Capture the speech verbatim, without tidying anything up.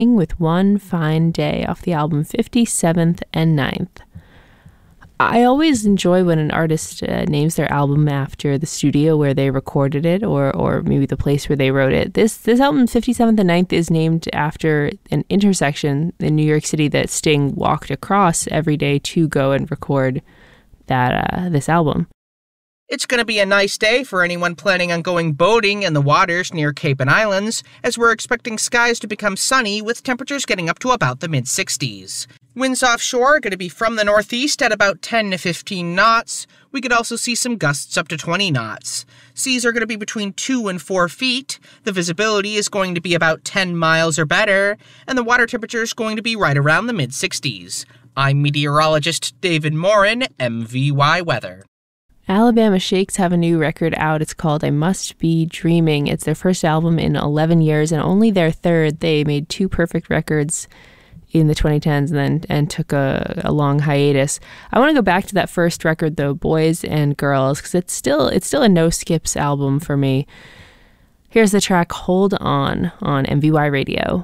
with One Fine Day off the album fifty-seventh and ninth. I always enjoy when an artist uh, names their album after the studio where they recorded it, or or maybe the place where they wrote it. This this album, fifty-seventh and ninth, is named after an intersection in New York City that Sting walked across every day to go and record that uh, this album. It's going to be a nice day for anyone planning on going boating in the waters near Cape and Islands, as we're expecting skies to become sunny with temperatures getting up to about the mid sixties. Winds offshore are going to be from the northeast at about ten to fifteen knots. We could also see some gusts up to twenty knots. Seas are going to be between two and four feet. The visibility is going to be about ten miles or better, and the water temperature is going to be right around the mid sixties. I'm meteorologist David Morin, M V Y Weather. Alabama Shakes have a new record out. It's called I Must Be Dreaming. It's their first album in eleven years and only their third. They made two perfect records in the twenty tens and then and took a, a long hiatus. I want to go back to that first record though, Boys and Girls, because it's still it's still a no skips album for me. Here's the track Hold On on M V Y Radio.